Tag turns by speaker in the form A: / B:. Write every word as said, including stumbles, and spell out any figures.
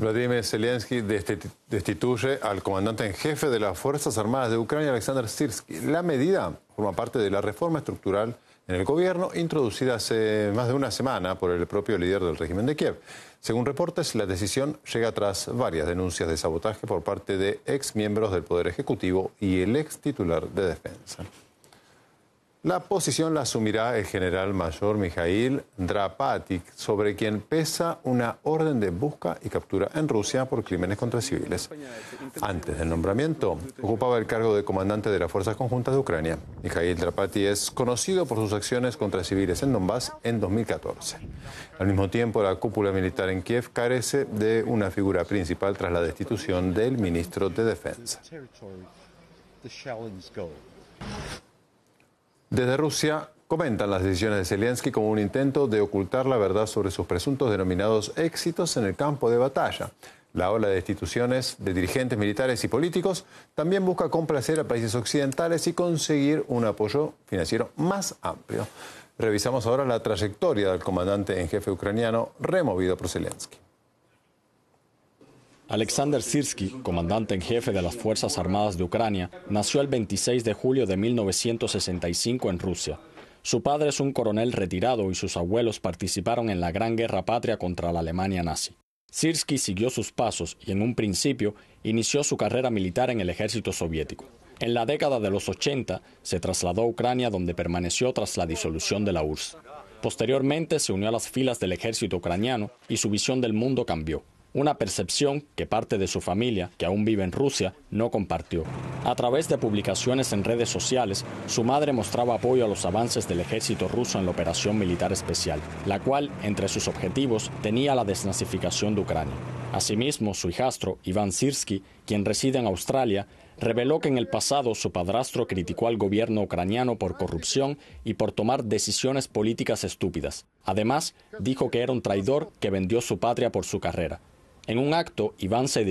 A: Vladimir Zelensky destituye al comandante en jefe de las Fuerzas Armadas de Ucrania, Alexander Sirski. La medida forma parte de la reforma estructural en el gobierno introducida hace más de una semana por el propio líder del régimen de Kiev. Según reportes, la decisión llega tras varias denuncias de sabotaje por parte de ex miembros del Poder Ejecutivo y el ex titular de Defensa. La posición la asumirá el general mayor Mikhail Drapaty, sobre quien pesa una orden de busca y captura en Rusia por crímenes contra civiles. Antes del nombramiento, ocupaba el cargo de comandante de las Fuerzas Conjuntas de Ucrania. Mikhail Drapaty es conocido por sus acciones contra civiles en Donbass en dos mil catorce. Al mismo tiempo, la cúpula militar en Kiev carece de una figura principal tras la destitución del ministro de Defensa. Desde Rusia comentan las decisiones de Zelensky como un intento de ocultar la verdad sobre sus presuntos denominados éxitos en el campo de batalla. La ola de destituciones de dirigentes militares y políticos también busca complacer a países occidentales y conseguir un apoyo financiero más amplio. Revisamos ahora la trayectoria del comandante en jefe ucraniano removido por Zelensky.
B: Alexander Sirski, comandante en jefe de las Fuerzas Armadas de Ucrania, nació el veintiséis de julio de mil novecientos sesenta y cinco en Rusia. Su padre es un coronel retirado y sus abuelos participaron en la Gran Guerra Patria contra la Alemania nazi. Sirski siguió sus pasos y en un principio inició su carrera militar en el ejército soviético. En la década de los ochenta se trasladó a Ucrania, donde permaneció tras la disolución de la U R S S. Posteriormente se unió a las filas del ejército ucraniano y su visión del mundo cambió. Una percepción que parte de su familia, que aún vive en Rusia, no compartió. A través de publicaciones en redes sociales, su madre mostraba apoyo a los avances del ejército ruso en la operación militar especial, la cual, entre sus objetivos, tenía la desnazificación de Ucrania. Asimismo, su hijastro, Iván Sirski, quien reside en Australia, reveló que en el pasado su padrastro criticó al gobierno ucraniano por corrupción y por tomar decisiones políticas estúpidas. Además, dijo que era un traidor que vendió su patria por su carrera. En un acto, Iván se